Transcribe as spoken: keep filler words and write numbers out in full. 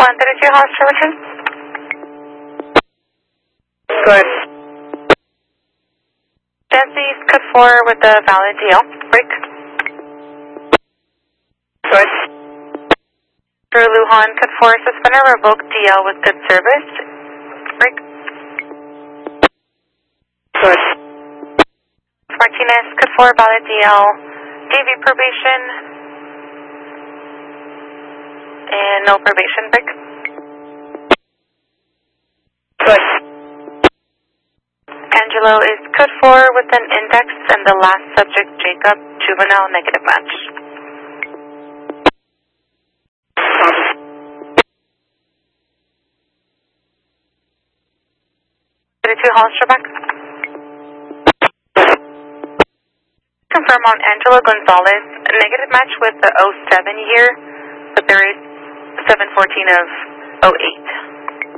one thirty-two, Hollister return. Good. Jesse, code four with the valid D L. Break. Good. For Lujan, code four, suspender, revoke D L with good service. Break. Good. Martinez, code four, valid D L. D V probation. And no probation, break. Good. Angelo is code four with an index and the last subject, Jacob, juvenile, negative match. thirty-two, Hollister back. Confirm on Angelo Gonzalez, a negative match with the oh seven year, but there is seven fourteen of oh eight.